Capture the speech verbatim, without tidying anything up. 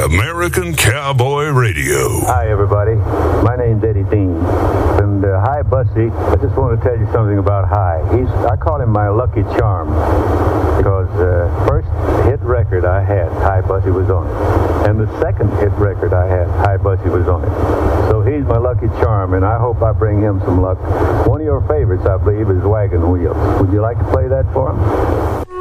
American Cowboy Radio. Hi, everybody. My name's Eddie Dean. And uh, hi, Bussy. I just want to tell you something about Hi. He's, I call him my lucky charm because uh, first hit record I had, Hi, Bussy was on it. And the second hit record I had, Hi, Bussy was on it. So he's my lucky charm, and I hope I bring him some luck. One of your favorites, I believe, is Wagon Wheels. Would you like to play that for him?